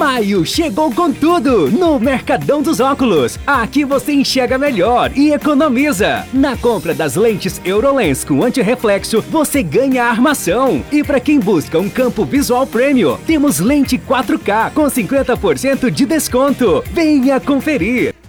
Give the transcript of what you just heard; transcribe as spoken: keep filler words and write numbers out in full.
Maio chegou com tudo no Mercadão dos Óculos. Aqui você enxerga melhor e economiza. Na compra das lentes Eurolens com antirreflexo, você ganha a armação. E para quem busca um campo visual premium, temos lente quatro K com cinquenta por cento de desconto. Venha conferir.